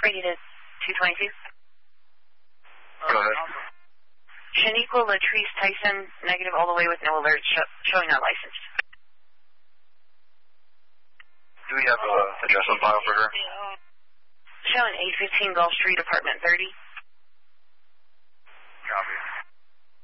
Rated 222. Go ahead. Shaniqua Latrice Tyson, negative all the way with no alerts, showing not licensed. Do we have an address on file for her? Showing 815 Gulf Street, apartment 30.